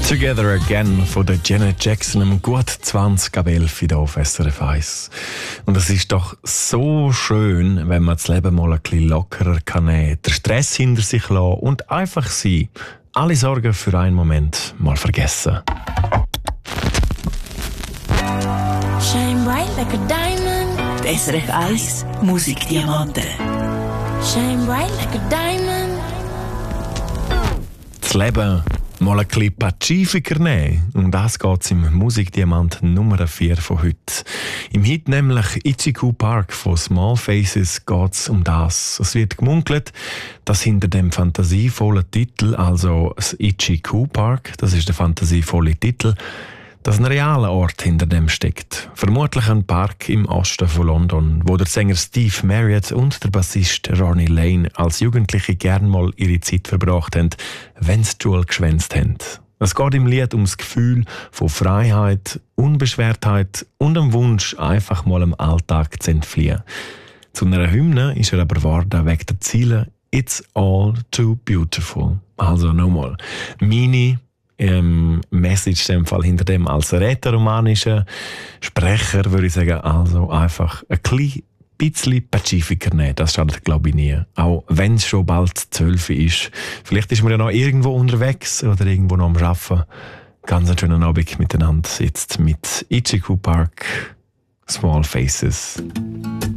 Together Again von der Janet Jackson um gut 20 ab 11 hier auf SRF 1. Und es ist doch so schön, wenn man das Leben mal ein bisschen lockerer kann nehmen, den Stress hinter sich lassen und einfach sein. Alle Sorgen für einen Moment mal vergessen. Shine bright like a diamond. Die SRF 1 Musikdiamanten. Shine bright like a diamond. Das Leben mal ein bisschen pazifiker nehmen. Um das geht es im Musikdiamant Nummer 4 von heute. Im Hit nämlich Ichiku Park von Small Faces geht es um das. Es wird gemunkelt, dass hinter dem fantasievollen Titel, also das Ichiku Park, das ist der fantasievolle Titel, dass ein realer Ort hinter dem steckt. Vermutlich ein Park im Osten von London, wo der Sänger Steve Marriott und der Bassist Ronnie Lane als Jugendliche gern mal ihre Zeit verbracht haben, wenn sie Jewel geschwänzt haben. Es geht im Lied ums Gefühl von Freiheit, Unbeschwertheit und dem Wunsch, einfach mal im Alltag zu entfliehen. Zu einer Hymne ist er aber geworden wegen der Ziele «It's all too beautiful». Also nochmal, meine Message in dem Fall hinter dem als rätoromanischer Sprecher würde ich sagen, also einfach ein bisschen pazifiker nehmen. Das schadet, glaube ich, nie. Auch wenn es schon bald 12 ist. Vielleicht ist man ja noch irgendwo unterwegs oder irgendwo noch am Arbeiten. Ganz einen schönen Abend miteinander. Jetzt mit Ichiku Park, Small Faces.